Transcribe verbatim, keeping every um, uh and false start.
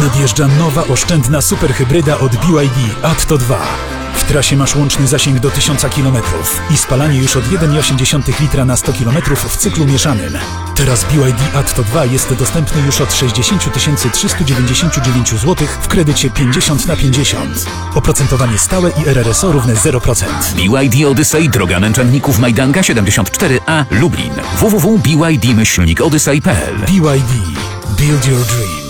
Nadjeżdża nowa, oszczędna superhybryda od B Y D Atto dwa. W trasie masz łączny zasięg do tysiąca kilometrów i spalanie już od jeden przecinek osiem litra na sto kilometrów w cyklu mieszanym. Teraz B Y D Atto dwa jest dostępny już od sześćdziesiąt tysięcy trzysta dziewięćdziesiąt dziewięć złotych w kredycie pięćdziesiąt na pięćdziesiąt. Oprocentowanie stałe i R R S O równe zero procent. B Y D Odyssey, droga męczenników Majdanka siedemdziesiąt cztery A, Lublin. w w w kropka b y d myślnik odyssey kropka p l. B Y D. Build your dream.